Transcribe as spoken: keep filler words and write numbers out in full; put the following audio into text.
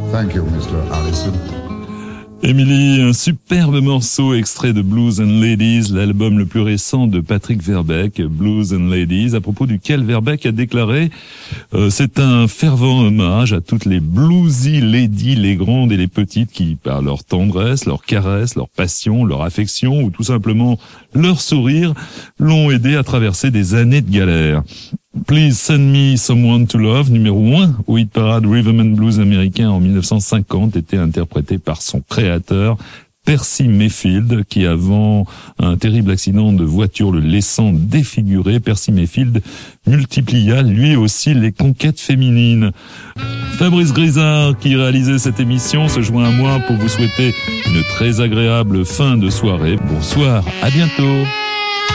Thank you, mister Allison. Émilie, un superbe morceau extrait de Blues and Ladies, l'album le plus récent de Patrick Verbeek, Blues and Ladies, à propos duquel Verbeek a déclaré euh, c'est un fervent hommage à toutes les bluesy ladies, les grandes et les petites qui, par leur tendresse, leur caresse, leur passion, leur affection ou tout simplement leur sourire, l'ont aidé à traverser des années de galère. Please Send Me Someone to Love, numéro un au hit parade rhythm and blues américain en mille neuf cent cinquante, était interprété par son créateur, Percy Mayfield, qui avant un terrible accident de voiture le laissant défiguré, Percy Mayfield multiplia lui aussi les conquêtes féminines. Fabrice Grisard, qui réalisait cette émission, se joint à moi pour vous souhaiter une très agréable fin de soirée. Bonsoir, à bientôt.